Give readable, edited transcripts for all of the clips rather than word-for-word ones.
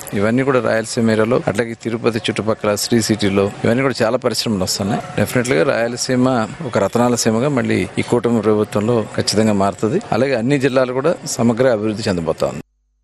ఇవన్నీ కూడా రాయలసీమ ఏరియాలో, అట్లాగే తిరుపతి చుట్టుపక్కల శ్రీ సిటీలో ఇవన్నీ కూడా చాలా పరిశ్రమలు వస్తున్నాయి. డెఫినెట్ గా రాయలసీమ ఒక రతనాల సీమగా మళ్ళీ ఈ కూటమి ప్రభుత్వంలో ఖచ్చితంగా మారుతుంది. అలాగే అన్ని జిల్లాలు కూడా సమగ్ర అభివృద్ధి చెందబోతోంది.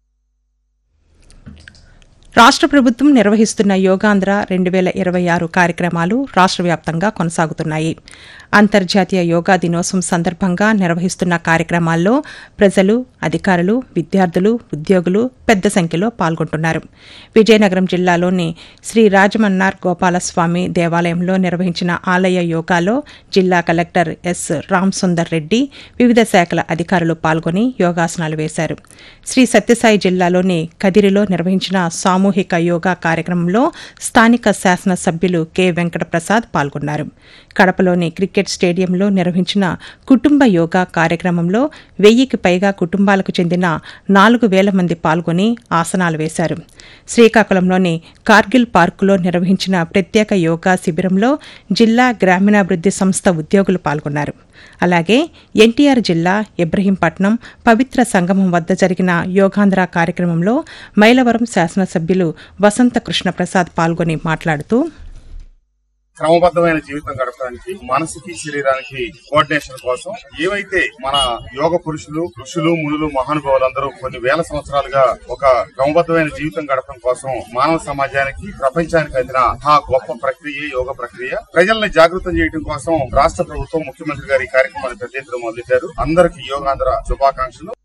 రాష్ట్ర ప్రభుత్వం నిర్వహిస్తున్న యోగాంధ్ర 2026 కార్యక్రమాలు రాష్ట్ర వ్యాప్తంగా కొనసాగుతున్నాయి. అంతర్జాతీయ యోగా దినోత్సవం సందర్భంగా నిర్వహిస్తున్న కార్యక్రమాల్లో ప్రజలు, అధికారులు, విద్యార్థులు, ఉద్యోగులు పెద్ద సంఖ్యలో పాల్గొంటున్నారు. విజయనగరం జిల్లాలోని శ్రీ రాజమన్నార్ గోపాలస్వామి దేవాలయంలో నిర్వహించిన ఆలయ యోగాలో జిల్లా కలెక్టర్ ఎస్ రామసుందర్ రెడ్డి, వివిధ శాఖల అధికారులు పాల్గొని యోగాసనాలు వేశారు. శ్రీ సత్యసాయి జిల్లాలోని కదిరిలో నిర్వహించిన సామూహిక యోగా కార్యక్రమంలో స్థానిక శాసనసభ్యులు కె వెంకటప్రసాద్ పాల్గొన్నారు. కడపలోని క్రికెట్ స్టేడియంలో నిర్వహించిన కుటుంబ యోగా కార్యక్రమంలో 1000కి పైగా కుటుంబాలకు చెందిన 4000 మంది పాల్గొని ఆసనాలు వేశారు. శ్రీకాకుళంలోని కార్గిల్ పార్కులో నిర్వహించిన ప్రత్యేక యోగా శిబిరంలో జిల్లా గ్రామీణాభివృద్ధి సంస్థ ఉద్యోగులు పాల్గొన్నారు. అలాగే ఎన్టీఆర్ జిల్లా ఇబ్రహీంపట్నం పవిత్ర సంగమం వద్ద జరిగిన యోగాంధ్ర కార్యక్రమంలో మైలవరం శాసనసభ్యులు వసంత కృష్ణప్రసాద్ పాల్గొని మాట్లాడుతూ, క్రమబద్దమైన జీవితం గడపడానికి మనసుకి శరీరానికి కోఆర్డినేషన్ కోసం ఏవైతే మన యోగ పురుషులు, ఋషులు, మునులు, మహానుభావులందరూ కొన్ని వేల సంవత్సరాలుగా ఒక క్రమబద్దమైన జీవితం గడపడం కోసం మానవ సమాజానికి, ప్రపంచానికి అందిన ఆ గొప్ప ప్రక్రియ యోగ ప్రక్రియ. ప్రజల్ని జాగృతం చేయడం కోసం రాష్ట్ర ప్రభుత్వం, ముఖ్యమంత్రి గారి కార్యక్రమాన్ని పెద్ద ఎత్తున మొదలెట్టారు. అందరికీ యోగాంధ్ర శుభాకాంక్షలు.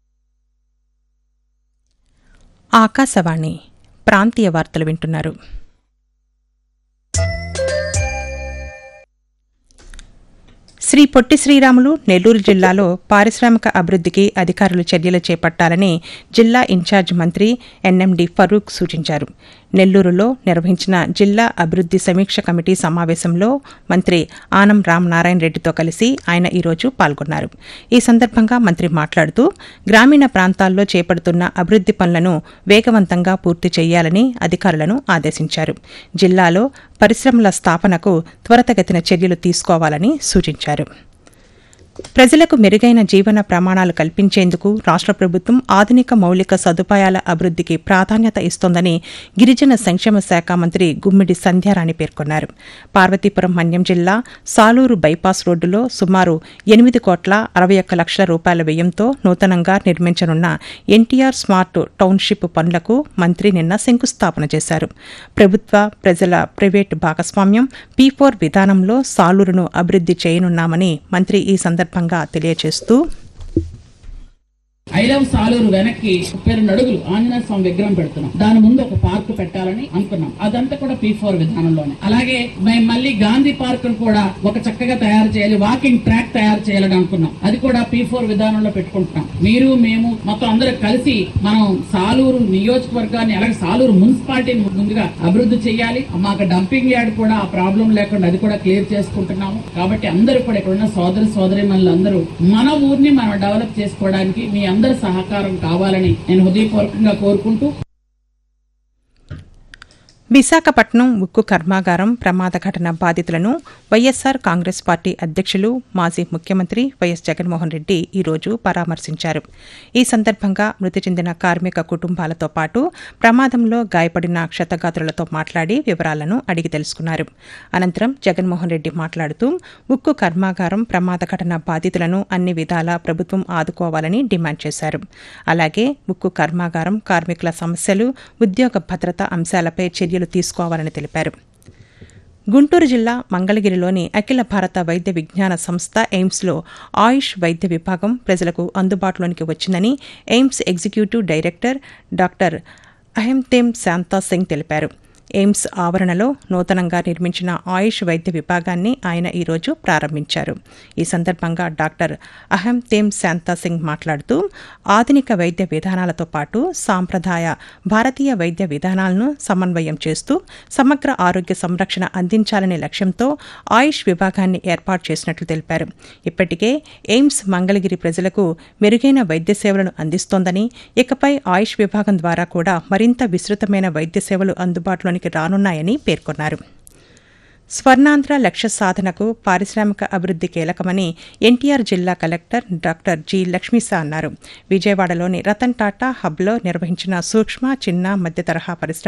ఆకాశవాణి ప్రాంతీయ వార్తలు వింటున్నారు. శ్రీ పొట్టి శ్రీరాములు నెల్లూరు జిల్లాలో పారిశ్రామిక అభివృద్ధికి అధికారులు చర్యలు చేపట్టాలని జిల్లా ఇన్ఛార్జ్ మంత్రి ఎన్ఎండి ఫరూక్ సూచించారు. నెల్లూరులో నిర్వహించిన జిల్లా అభివృద్ధి సమీక్ష కమిటీ సమావేశంలో మంత్రి ఆనం రామనారాయణ రెడ్డితో కలిసి ఆయన ఈరోజు పాల్గొన్నారు. ఈ సందర్భంగా మంత్రి మాట్లాడుతూ, గ్రామీణ ప్రాంతాల్లో చేపడుతున్న అభివృద్ధి పనులను వేగవంతంగా పూర్తి చేయాలని అధికారులను ఆదేశించారు. జిల్లాలో పరిశ్రమల స్థాపనకు త్వరితగతిన చర్యలు తీసుకోవాలని సూచించారు. ప్రజలకు మెరుగైన జీవన ప్రమాణాలు కల్పించేందుకు రాష్ట్ర ప్రభుత్వం ఆధునిక మౌలిక సదుపాయాల అభివృద్ధికి ప్రాధాన్యత ఇస్తోందని గిరిజన సంక్షేమ శాఖ మంత్రి గుమ్మిడి సంధ్యారాణి పేర్కొన్నారు. పార్వతీపురం మన్యం జిల్లా సాలూరు బైపాస్ రోడ్డులో సుమారు 8,61,00,000 రూపాయల వ్యయంతో నూతనంగా నిర్మించనున్న ఎన్టీఆర్ స్మార్ట్ టౌన్షిప్ పనులకు మంత్రి నిన్న శంకుస్థాపన చేశారు. ప్రభుత్వ, ప్రజల, ప్రైవేటు భాగస్వామ్యం P4 విధానంలో సాలూరును అభివృద్ధి చేయనున్నామని మంత్రి ఈ సందర్భంగా తెలియజేస్తూ, ఐ లవ్ సాలూరు వెనక్కి 32 అడుగులు ఆంజనేయ స్వామి విగ్రహం పెడుతున్నాం. దాని ముందు ఒక పార్క్ పెట్టాలని అనుకున్నాం. అదంతా కూడా P4 విధానంలోనే. అలాగే మేము మళ్ళీ గాంధీ పార్క్ కూడా ఒక చక్కగా తయారు చేయాలి, వాకింగ్ ట్రాక్ తయారు చేయాలని అనుకున్నాం. అది కూడా P4 విధానంలో పెట్టుకుంటున్నాం. మీరు, మేము మొత్తం అందరూ కలిసి మనం సాలూరు నియోజకవర్గాన్ని, అలాగే సాలూరు మున్సిపాలిటీని ముందుగా అభివృద్ధి చేయాలి. మాకు డంపింగ్ యార్డ్ కూడా ఆ ప్రాబ్లం లేకుండా అది కూడా క్లియర్ చేసుకుంటున్నాము. కాబట్టి అందరూ కూడా ఇక్కడ ఉన్న సోదరీమణులు అందరూ మన ఊరిని మనం డెవలప్ చేసుకోవడానికి మీ అందరి సహకారం కావాలని నేను హృదయపూర్వకంగా కోరుకుంటూ, విశాఖపట్నం ఉక్కు కర్మాగారం ప్రమాద ఘటన బాధితులను వైఎస్సార్ కాంగ్రెస్ పార్టీ అధ్యక్షులు, మాజీ ముఖ్యమంత్రి వైఎస్ జగన్మోహన్ రెడ్డి ఈరోజు పరామర్శించారు. ఈ సందర్భంగా మృతి చెందిన కార్మిక కుటుంబాలతో పాటు ప్రమాదంలో గాయపడిన క్షతగాత్రులతో మాట్లాడి వివరాలను అడిగి తెలుసుకున్నారు. అనంతరం జగన్మోహన్ రెడ్డి మాట్లాడుతూ, ఉక్కు కర్మాగారం ప్రమాద ఘటన బాధితులను అన్ని విధాలా ప్రభుత్వం ఆదుకోవాలని డిమాండ్ చేశారు. అలాగే ఉక్కు కర్మాగారం కార్మికుల సమస్యలు, ఉద్యోగ భద్రత అంశాలపై చర్యలు తీసుకోవాలని తెలిపారు. గుంటూరు జిల్లా మంగళగిరిలోని అఖిల భారత వైద్య విజ్ఞాన సంస్థ ఎయిమ్స్లో ఆయుష్ వైద్య విభాగం ప్రజలకు అందుబాటులోనికి వచ్చిందని AIIMS executive director doctor అహంతేమ్ Shanta Singh తెలిపారు. ఎయిమ్స్ ఆవరణలో నూతనంగా నిర్మించిన ఆయుష్ వైద్య విభాగాన్ని ఆయన ఈరోజు ప్రారంభించారు. ఈ సందర్భంగా డాక్టర్ అహంతేమ్ శాంతా సింగ్ మాట్లాడుతూ, ఆధునిక వైద్య విధానాలతో పాటు సాంప్రదాయ భారతీయ వైద్య విధానాలను సమన్వయం చేస్తూ సమగ్ర ఆరోగ్య సంరక్షణ అందించాలనే లక్ష్యంతో ఆయుష్ విభాగాన్ని ఏర్పాటు చేసినట్లు తెలిపారు. ఇప్పటికే ఎయిమ్స్ మంగళగిరి ప్రజలకు మెరుగైన వైద్య సేవలను అందిస్తోందని, ఇకపై ఆయుష్ విభాగం ద్వారా కూడా మరింత విస్తృతమైన వైద్య సేవలు అందుబాటులోని రానున్నాయని పేర్కొన్నారు. స్వర్ణాంధ్ర లక్ష్య సాధనకు పారిశ్రామిక అభివృద్ధి కీలకమని ఎన్టీఆర్ జిల్లా కలెక్టర్ డాక్టర్ జి లక్ష్మీశా అన్నారు. విజయవాడలోని రతన్ టాటా హబ్లో నిర్వహించిన సూక్ష్మ, చిన్న, మధ్య తరహా పరిశ్రమ